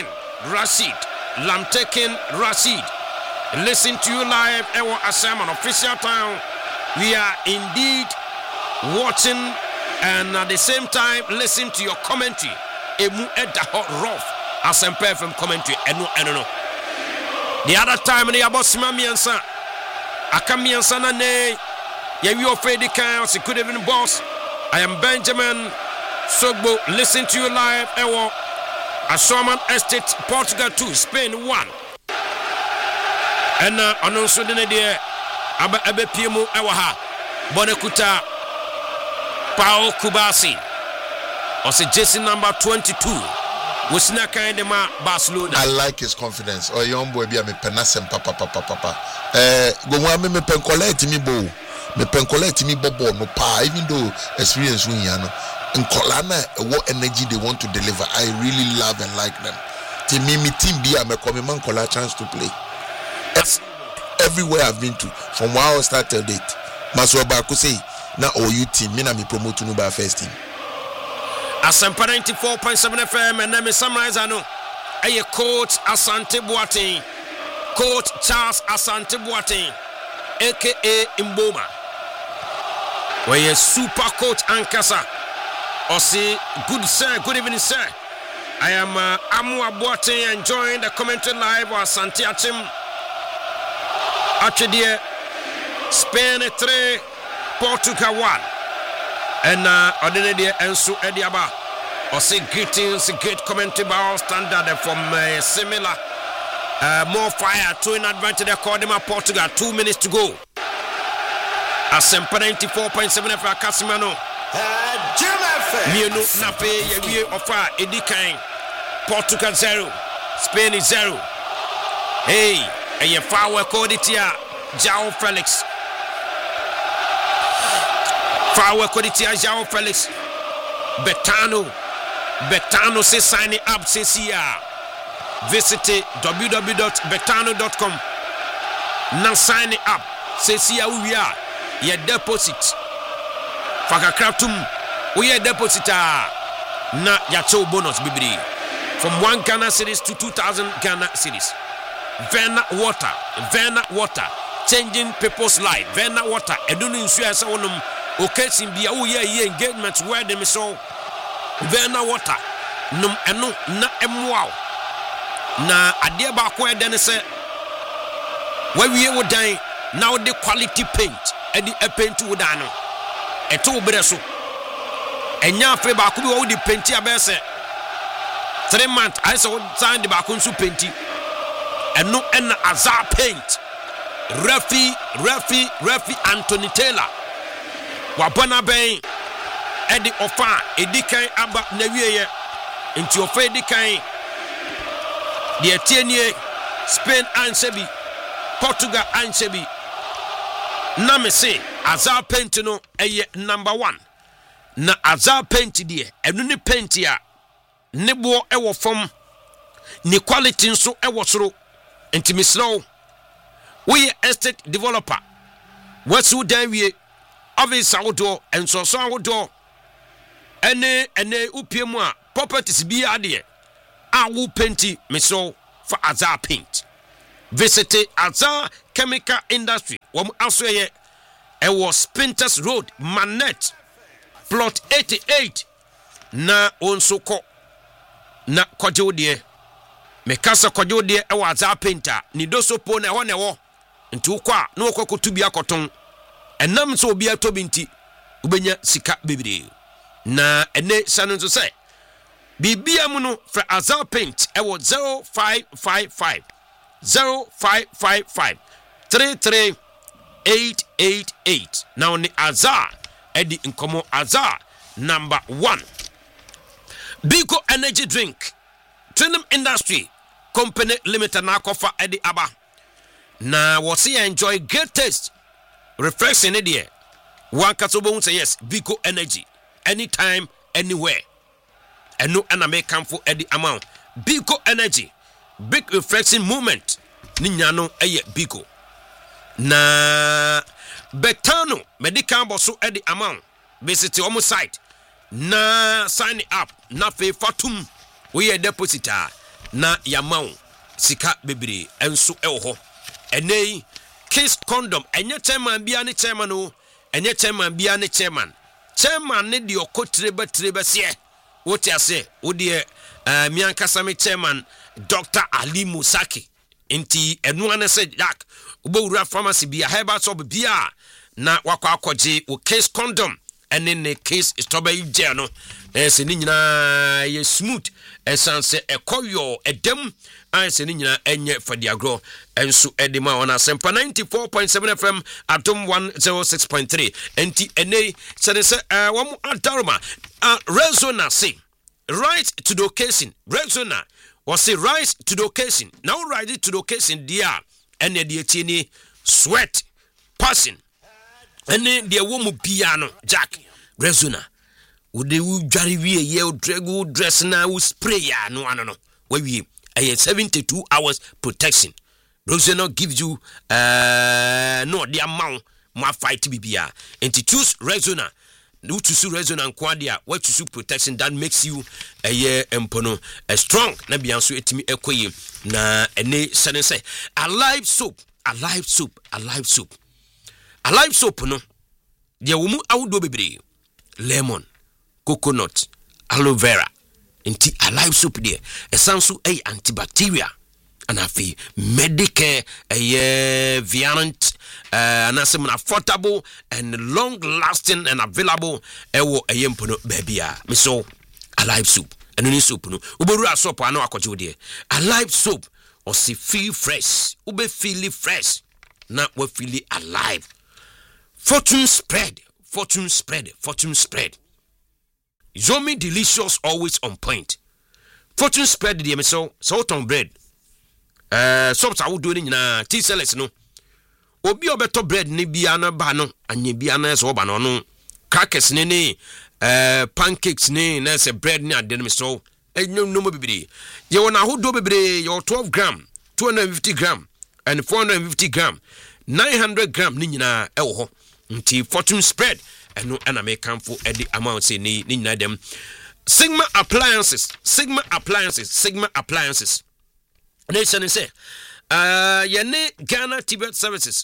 Speaker 1: Rashid. Listen to you live, Ewa Asaman official town. We are indeed watching and at the same time listen to your commentary. Emu Edaho Rough Asempe from commentary. No. The other time they about Simamiansa. Akamiansa na ne. Ya you afraid the kind of good evening boss. I am Benjamin Sogbo. Listen to you live, Ewa Asaman Estate, Portugal 2, Spain 1. And anonso de ne abe piemu ewa ha Bonekuta Pao Kubasi ose jersey number 22 wosina kan de ma Barcelona.
Speaker 2: I like his confidence. Oh young boy be me penasem papa go wa me penkoleti mi bo me penkoleti mi bobo no pa even though experience won ya no nkola na what energy they want to deliver. I really love and like them. Team be me come man nkola chance to play. Everywhere I've been to, from when I start till date, Maswaba could say, now OU team, me na me promote to by first team.
Speaker 1: Asempa 94.7 FM, and then summarize I know. A coach Asante Boateng, Coach Charles Asante Boateng, aka Mboma. Where a super coach Ankasa, or say, good evening, sir. I am Amua Boateng enjoying the commentary live or Asante Achim. Actually, Spain 3, Portugal 1. And Ordinary Ensu Ediaba. Or say greetings, great commentary by all standard from similar. More fire, 2 in advantage according to Portugal, 2 minutes to go. Asempa 94.7 for Casimano. Mienu Nape, Yawie Ofa, Edikain. Portugal 0, Spain is 0. Hey. And your Fawa Koditia, João Felix. Fawa Koditia, João Felix. Betano say signing up, says here. Visit www.betano.com. Now signing up, says here we are. Your deposit. Fakakratum, we are depositor. Na yacho bonus, Bibri. From 1 Ghana series to 2,000 Ghana series. Vena water, changing people's life. Vena water, edunu nsuya sa wonum occasion bia wo ye engagement where them so Vena water num eno na emwa na ade ba ko ede ne se wa wie wo dan na the quality paint edi paint wo dan no eto wo bre so enya afi ba ko bi wo di paint abese 3 months I saw sign the ba ko nsu painti and no and Azar paint. Refi Anthony Taylor. Wabana Bain Eddie Ofa Edikan Abba Newie into your Fedikan. The Etienne Spain Ansebi Portugal Ansebi. Namese Azar paint no number 1. Na Azar paint dear and no paint ya Nebo ewo from ni quality so ewo soro. Intimislow, we estate developer. wasu dan wie office awodo ensoso awodo ene upie mu a properties bi ade awu painti meso for Azar Paint. Visit Azar Chemical Industry. Wam asoye ewo Spinters Road, Manette, plot 88. Na onsoko na kodjodie. Mekasa kodjodie ewo Azar Painter. Ni doso po na hone wo. Nti ukwa na okoko tubi akoton. Enam so obi atobi nti ubenya sika bebire. Na ene sanu so say Bibia muno for Azar Paint ewo 0555 33888. Now ni Azar edi nkomo Azar number 1. Biko Energy Drink Trinum Industry Company Limited na kofa edi aba. Na wasi enjoy great taste refreshing idea. One katobo say yes Biko Energy anytime anywhere. And no anime come for Eddie amount. Biko Energy, big refreshing movement. Ninyano eye Biko. Na Betano medical bosso Eddie amount. Visit your site. Na sign up. Na fe fatum. We a depositor. Na yamount. Sika bibiri. Ensu elho. Ene Kiss condom. Enye chairman biane chairman o. Enye chairman biane chairman. Chairman ne di trebe siye. What you say? Udie mianka sami chairman Dr. Ali Musaki. Inti enuane se yak ubura pharmacy bia herbal shop bia na wakwa akwaje o case condom ene ne case strawberry gel no se ni nyina ye smooth esanse ekoyo edem anse ni nyina enye fadiagro enso edema ona sempa 94.7 FM atom 106.3 enti ene se wamu adarma Rezona say right to the occasion. Rezona was say right to the occasion. Now right to the occasion dear and the tini sweat passing and then the woman piano Jack Rezona would they jari we yell drego dress now spray ya no where we 72 hours protection. Rezona gives you no the amount more fight to be bia and to choose Rezona. No to sue reason and quadia, what to sue protection that makes you a year empono a strong. Nabiansu etimi ekoye na ene say a live soap no. Dia wumu awdo bebre lemon, coconut, aloe vera. Inti a live soap there. A sansu a antibacteria. And I feel Medicare a variant and as affordable and long lasting and available ewo a yempono baby me so a live soup and any soup no uburu soap ano akojo de a live soap or see feel fresh ube feel fresh na we feel alive. Fortune spread Yomi delicious always on point. Fortune spread the me so salt on bread. Sops I would do na T-sellers no. Obi obeto bread ni bia na ba no, anye bia na so ba no. Crackers ni pancakes ni na se bread ni ade me so. No mo bibiri. Ye wona hodo bibiri, your 12 gram, 250 gram and 450 gram, 900 gram ni nyina e wo ho. Nti Fortune spread eno ana me kan for e the amount say ni nyina dem. Sigma appliances. Nation say yene Ghana Tibet Services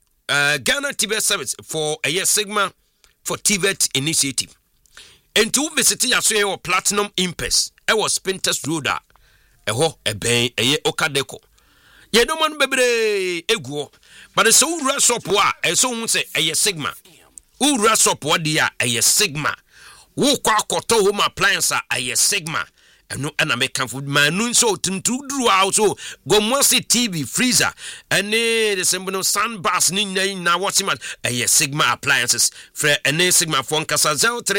Speaker 1: for a year Sigma for Tibet initiative and to visit yaso platinum impes e was Spinters Road e ho e ben e ye okadeko ye no man bebre eguo but so ura shop wa e so hu say e ye Sigma ura shop wa dia e ye Sigma wo kwa akoto home appliance a ye Sigma. No and I make food man so to drew out so go mossy TV freezer and the symbol sun bass na watching a Sigma appliances for a Sigma phone casa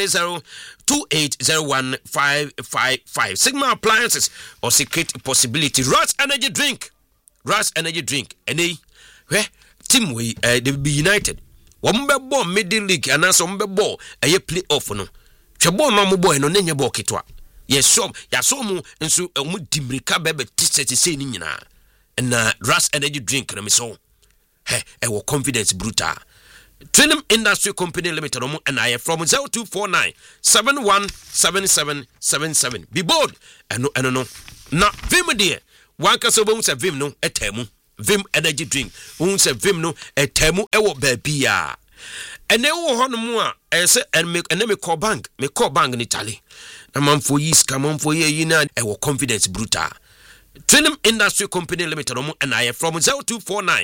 Speaker 1: 030280155 Sigma appliances or secret possibility. Rush energy drink and team we they be united. One ball middle league and some ball a play off no Chabon no boy no nenya ball kitwa. Yes, yasomu nso mu dimrika bebe tisete se ni nyina na Ras energy drink na me so he e wo confidence brutal Trinum Industry Company Limited and I from 0249 717777. Be bold and no. Now, Vim dear, one can so bones a Vim no a temu. Vim energy drink, wounds a Vim no a temu ewo baby. And they will honor more and make an call bank in Italy. A month for years, come on for ye, confidence brutal. Trinum Industry Company Limited and I from 0249